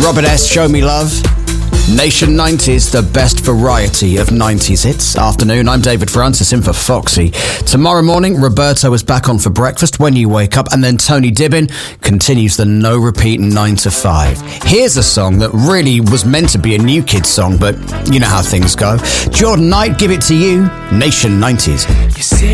Robert S., Show Me Love. Nation 90s, the best variety of 90s hits. Afternoon, I'm David Francis in for Foxy. Tomorrow morning, Roberto is back on for breakfast when you wake up, and then Tony Dibbin continues the no-repeat 9 to 5. Here's a song that really was meant to be a New Kids song, but you know how things go. Jordan Knight, Give It To You, Nation 90s. You see